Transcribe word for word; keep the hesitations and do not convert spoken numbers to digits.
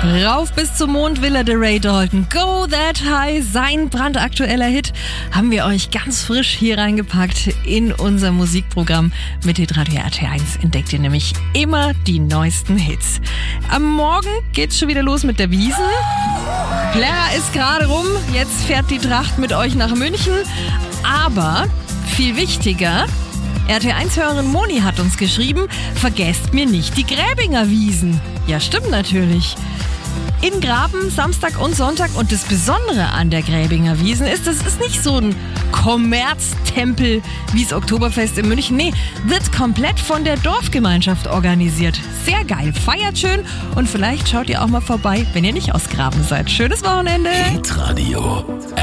Rauf bis zum Mond will er, der Ray Dalton. Go That High, sein brandaktueller Hit, haben wir euch ganz frisch hier reingepackt in unser Musikprogramm. Mit Hitradio R T eins entdeckt ihr nämlich immer die neuesten Hits. Am Morgen geht's schon wieder los mit der Wiesn. Clara ist gerade rum, jetzt fährt die Tracht mit euch nach München. Aber viel wichtiger, R T eins-Hörerin Moni hat uns geschrieben, vergesst mir nicht die Gräbinger Wiesn. Ja, stimmt natürlich. In Graben, Samstag und Sonntag. Und das Besondere an der Gräbinger Wiesn ist, es ist nicht so ein Kommerztempel wie das Oktoberfest in München. Nee, wird komplett von der Dorfgemeinschaft organisiert. Sehr geil, feiert schön und vielleicht schaut ihr auch mal vorbei, wenn ihr nicht aus Graben seid. Schönes Wochenende. Hitradio